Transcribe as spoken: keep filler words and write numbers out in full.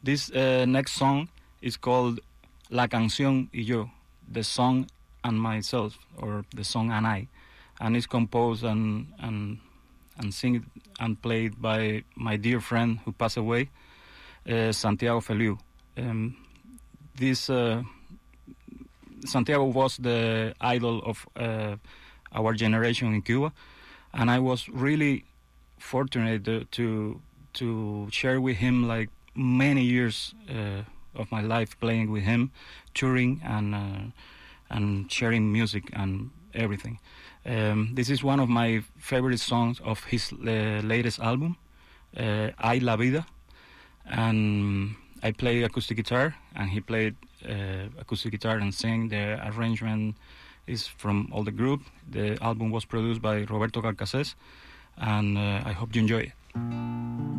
This uh, next song is called La Canción y Yo, the song and myself, or the song and I, and it's composed and and and sing and played by my dear friend who passed away, uh, Santiago Feliu. Um, this uh, Santiago was the idol of uh, our generation in Cuba, and I was really fortunate to to, to share with him like many years uh, of my life playing with him, touring and uh, and sharing music and everything. Um, this is one of my favorite songs of his uh, latest album, uh, Ay La Vida, and I play acoustic guitar and he played uh, acoustic guitar and sang. The arrangement is from all the group. The album was produced by Roberto Carcassés, and uh, I hope you enjoy it.